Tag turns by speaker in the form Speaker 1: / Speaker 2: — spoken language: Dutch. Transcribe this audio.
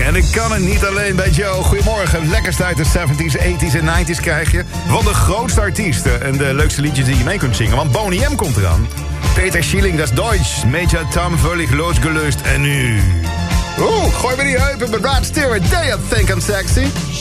Speaker 1: En ik kan het niet alleen bij Joe. Goedemorgen. Lekkerste uit de 70s, 80s en 90s krijg je van de grootste artiesten. En de leukste liedjes die je mee kunt zingen. Want Boney M komt eraan. Peter Schilling, dat is Deutsch. Major Tom, völlig losgelöst. En nu... gooi me die heupen met Rod Stewart. Do you think I'm sexy?